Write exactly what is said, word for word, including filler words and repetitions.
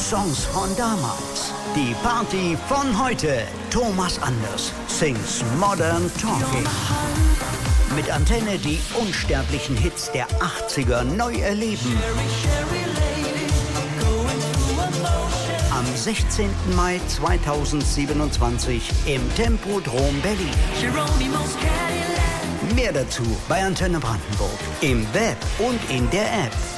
Songs von damals. Die Party von heute. Thomas Anders sings Modern Talking. Mit Antenne die unsterblichen Hits der achtziger neu erleben. Am sechzehnten Mai zweitausendsiebenundzwanzig im Tempodrom Berlin. Mehr dazu bei Antenne Brandenburg, im Web und in der App.